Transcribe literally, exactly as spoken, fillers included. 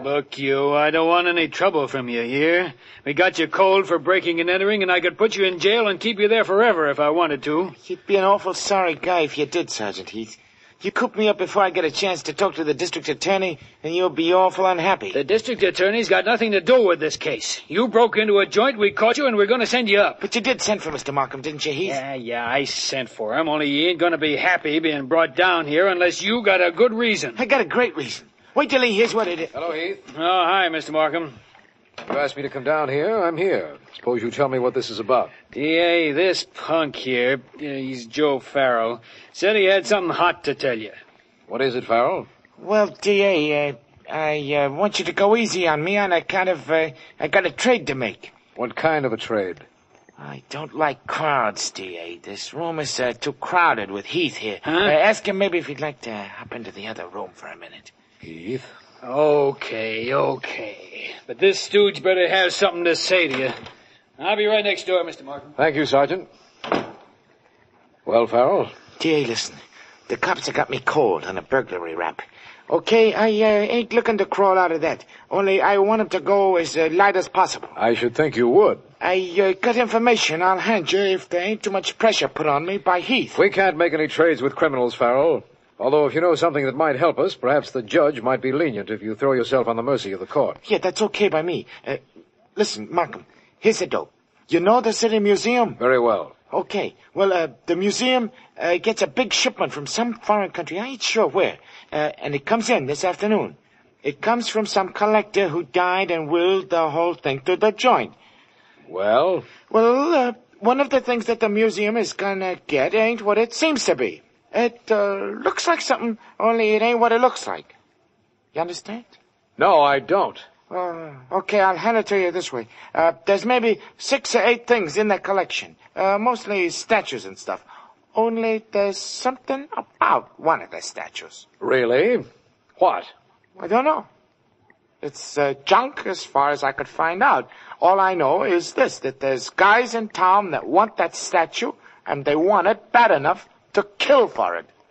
Look, you, I don't want any trouble from you here. We got you cold for breaking and entering, and I could put you in jail and keep you there forever if I wanted to. You'd be an awful sorry guy if you did, Sergeant Heath. You coop me up before I get a chance to talk to the district attorney, and you'll be awful unhappy. The district attorney's got nothing to do with this case. You broke into a joint, we caught you, and we're going to send you up. But you did send for Mister Markham, didn't you, Heath? Yeah, yeah, I sent for him, only he ain't going to be happy being brought down here unless you got a good reason. I got a great reason. Wait till he hears what it is. Hello, Heath. Oh, hi, Mister Markham. You asked me to come down here. I'm here. Suppose you tell me what this is about. D A, this punk here, uh, he's Joe Farrell, said he had something hot to tell you. What is it, Farrell? Well, D A, uh, I uh, want you to go easy on me on a kind of, uh, I got a trade to make. What kind of a trade? I don't like crowds, D A. This room is uh, too crowded with Heath here. Huh? Uh, ask him maybe if he'd like to hop into the other room for a minute. Heath? Okay, okay. But this stooge better have something to say to you. I'll be right next door, Mister Markham. Thank you, Sergeant. Well, Farrell? D A, listen. The cops have got me cold on a burglary rap. Okay, I uh, ain't looking to crawl out of that. Only I want him to go as uh, light as possible. I should think you would. I uh, got information I'll hand you if there ain't too much pressure put on me by Heath. We can't make any trades with criminals, Farrell. Although if you know something that might help us, perhaps the judge might be lenient if you throw yourself on the mercy of the court. Yeah, that's okay by me. Uh, listen, Markham, here's the dope. You know the City Museum? Very well. Okay. Well, uh, the museum uh, gets a big shipment from some foreign country. I ain't sure where. Uh, and it comes in this afternoon. It comes from some collector who died and willed the whole thing to the joint. Well? Well, uh, one of the things that the museum is gonna get ain't what it seems to be. It uh, looks like something, only it ain't what it looks like. You understand? No, I don't. Uh, okay, I'll hand it to you this way. Uh, there's maybe six or eight things in that collection. Uh, mostly statues and stuff. Only there's something about one of the statues. Really? What? I don't know. It's uh, junk as far as I could find out. All I know is this, that there's guys in town that want that statue, and they want it bad enough to kill for it.